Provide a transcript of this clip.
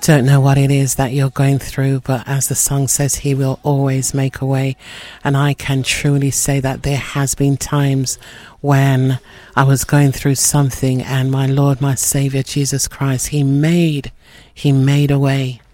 don't know what it is that you're going through, but as the song says, he will always make a way. And I can truly say that there has been times when I was going through something, and my Lord, my Savior, Jesus Christ, he made a way.